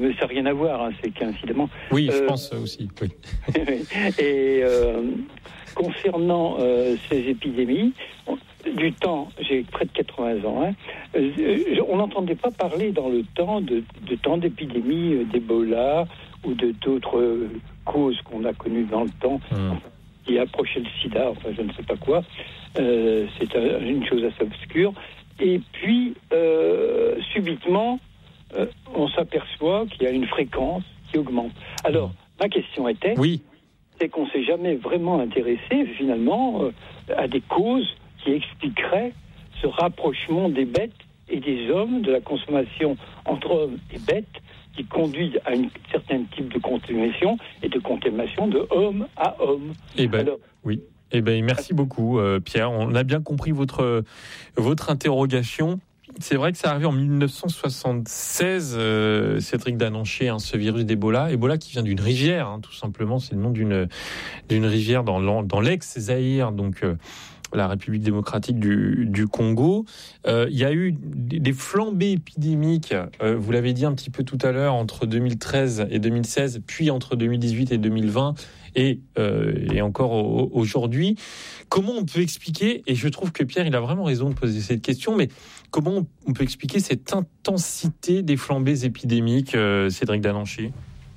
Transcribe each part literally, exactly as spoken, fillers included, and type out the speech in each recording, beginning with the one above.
Mais ça n'a rien à voir, hein, c'est qu'incidemment... Oui, euh, je pense aussi, oui. Et euh, concernant euh, ces épidémies, on, du temps, j'ai près de quatre-vingts ans, hein, euh, on n'entendait pas parler dans le temps de, de temps d'épidémies euh, d'Ebola ou de d'autres euh, causes qu'on a connues dans le temps, mmh. qui approchaient le sida, enfin je ne sais pas quoi. Euh, c'est un, une chose assez obscure. Et puis, euh, subitement, euh, on s'aperçoit qu'il y a une fréquence qui augmente. Alors, ma question était, oui. c'est qu'on ne s'est jamais vraiment intéressé, finalement, euh, à des causes qui expliqueraient ce rapprochement des bêtes et des hommes, de la consommation entre hommes et bêtes, qui conduit à un certain type de contamination et de contamination de homme à homme. Eh ben, Alors, oui. Eh ben, merci beaucoup, euh, Pierre. On a bien compris votre, votre interrogation. C'est vrai que ça arrive en dix-neuf cent soixante-seize, euh, Cédric Dananché, hein, ce virus d'Ebola. Ebola qui vient d'une rivière, hein, tout simplement. C'est le nom d'une, d'une rivière dans, dans l'ex-Zaïre, donc euh, la République démocratique du, du Congo. Euh, il y a eu des flambées épidémiques, euh, vous l'avez dit un petit peu tout à l'heure, entre deux mille treize et deux mille seize, puis entre deux mille dix-huit et deux mille vingt, et, euh, et encore au, aujourd'hui. Comment on peut expliquer, et je trouve que Pierre, il a vraiment raison de poser cette question, mais comment on peut expliquer cette intensité des flambées épidémiques, euh, Cédric Dananché ?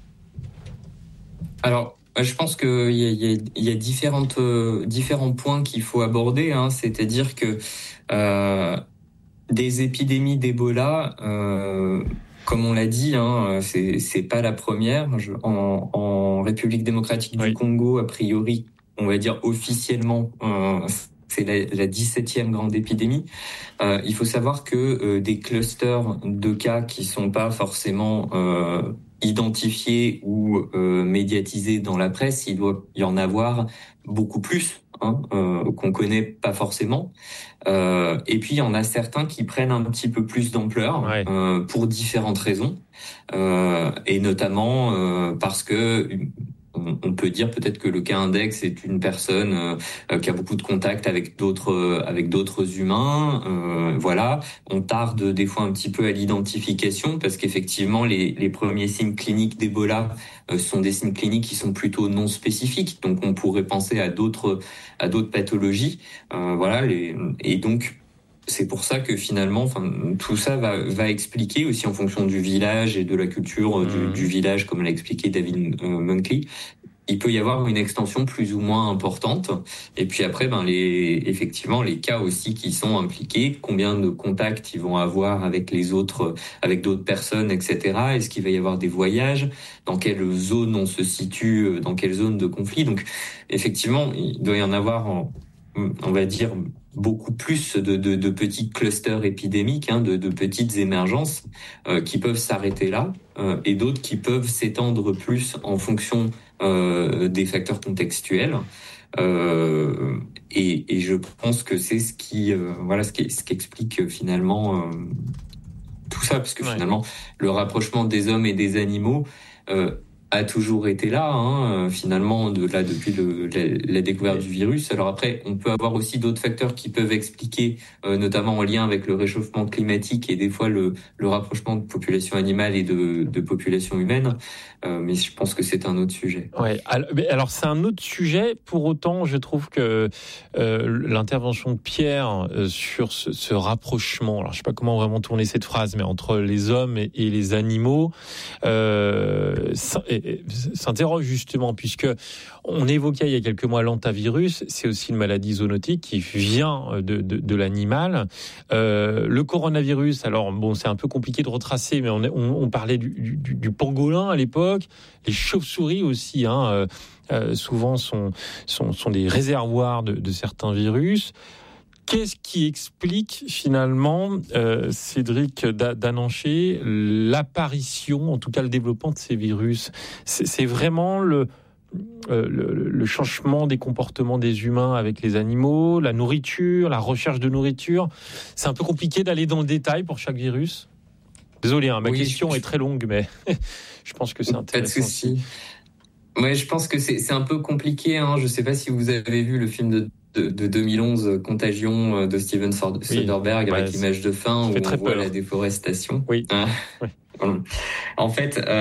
Alors, je pense qu'il y a, il y a, il y a différentes, euh, différents points qu'il faut aborder, hein, c'est-à-dire que euh, des épidémies d'Ebola, euh, comme on l'a dit, hein, c'est, c'est pas la première. Je, en, en République démocratique du oui. Congo, a priori, on va dire officiellement, euh, c'est la, la dix-septième grande épidémie. Euh, il faut savoir que euh, des clusters de cas qui sont pas forcément euh, identifiés ou euh, médiatisés dans la presse, il doit y en avoir beaucoup plus, hein, euh, qu'on connaît pas forcément. Euh, et puis il y en a certains qui prennent un petit peu plus d'ampleur, ouais. euh, pour différentes raisons, euh, et notamment euh, parce que on peut dire peut-être que le cas index est une personne euh, qui a beaucoup de contacts avec d'autres euh, avec d'autres humains. Euh, voilà, on tarde des fois un petit peu à l'identification parce qu'effectivement les les premiers signes cliniques d'Ebola euh, sont des signes cliniques qui sont plutôt non spécifiques. Donc on pourrait penser à d'autres à d'autres pathologies. Euh, voilà, les, et donc c'est pour ça que finalement, enfin, tout ça va, va expliquer aussi en fonction du village et de la culture mmh. du, du village, comme l'a expliqué David euh, Munkley. Il peut y avoir une extension plus ou moins importante. Et puis après, ben les, effectivement, les cas aussi qui sont impliqués, combien de contacts ils vont avoir avec les autres, avec d'autres personnes, et cetera. Est-ce qu'il va y avoir des voyages? Dans quelle zone on se situe? Dans quelle zone de conflit? Donc, effectivement, il doit y en avoir, en, on va dire, beaucoup plus de, de, de petits clusters épidémiques, hein, de, de petites émergences euh, qui peuvent s'arrêter là, euh, et d'autres qui peuvent s'étendre plus en fonction euh, des facteurs contextuels. Euh, et, et je pense que c'est ce qui, euh, voilà, ce qui, ce qui explique finalement euh, tout ça, parce que ouais. finalement, le rapprochement des hommes et des animaux euh, a toujours été là, hein, finalement, de là depuis le, la, la découverte du virus. Alors après, on peut avoir aussi d'autres facteurs qui peuvent expliquer, euh, notamment en lien avec le réchauffement climatique et des fois le, le rapprochement de population animale et de, de population humaine. Euh, mais je pense que c'est un autre sujet. Ouais. Alors, alors c'est un autre sujet. Pour autant, je trouve que euh, l'intervention de Pierre euh, sur ce, ce rapprochement, alors je sais pas comment vraiment tourner cette phrase, mais entre les hommes et, et les animaux, euh, s'interroge justement, puisque on évoquait il y a quelques mois l'hantavirus, c'est aussi une maladie zoonotique qui vient de, de, de l'animal. Euh, le coronavirus, alors bon, c'est un peu compliqué de retracer, mais on, on, on parlait du, du, du pangolin à l'époque, les chauves-souris aussi, hein, euh, euh, souvent sont, sont, sont des réservoirs de, de certains virus. Qu'est-ce qui explique finalement, euh, Cédric Dananché, l'apparition, en tout cas le développement de ces virus? C'est, c'est vraiment le, euh, le, le changement des comportements des humains avec les animaux, la nourriture, la recherche de nourriture. C'est un peu compliqué d'aller dans le détail pour chaque virus. Désolé, hein, ma oui, question je... est très longue, mais je pense que c'est intéressant. Pas de souci. Ouais, je pense que c'est, c'est un peu compliqué. Hein. Je ne sais pas si vous avez vu le film de De, de deux mille onze, Contagion de Steven Soderbergh, oui, avec ouais, l'image de fin où on voit peur. La déforestation. Oui. En fait, euh,